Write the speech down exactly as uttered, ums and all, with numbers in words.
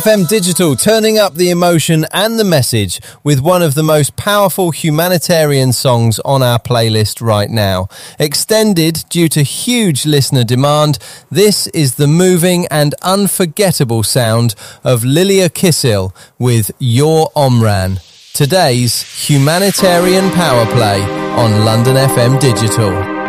F M Digital, turning up the emotion and the message with one of the most powerful humanitarian songs on our playlist right now. Extended due to huge listener demand, this is the moving and unforgettable sound of Lilia Kisil with Your Omran. Today's humanitarian power play on London F M Digital.